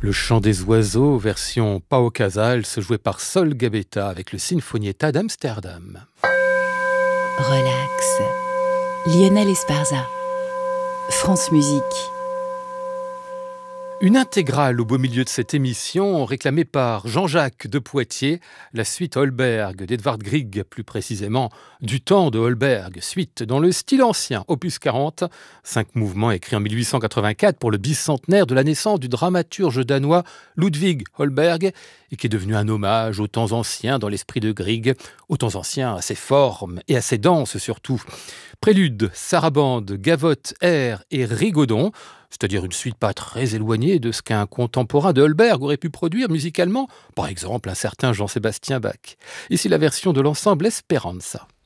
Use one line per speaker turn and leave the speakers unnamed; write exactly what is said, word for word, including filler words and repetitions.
Le chant des oiseaux, version Pau Casals, joué par Sol Gabetta avec le Sinfonietta d'Amsterdam.
Relax. Lionel Esparza. France Musique.
Une intégrale au beau milieu de cette émission, réclamée par Jean-Jacques de Poitiers, la suite Holberg d'Edvard Grieg, plus précisément du temps de Holberg, suite dans le style ancien, opus quarante, cinq mouvements écrits en mille huit cent quatre-vingt-quatre pour le bicentenaire de la naissance du dramaturge danois Ludwig Holberg, et qui est devenu un hommage aux temps anciens dans l'esprit de Grieg, aux temps anciens à ses formes et à ses danses surtout. Prélude, sarabande, gavotte, air et rigodon, c'est-à-dire une suite pas très éloignée de ce qu'un contemporain de Holberg aurait pu produire musicalement, par exemple un certain Jean-Sébastien Bach. Ici la version de l'ensemble Esperanza.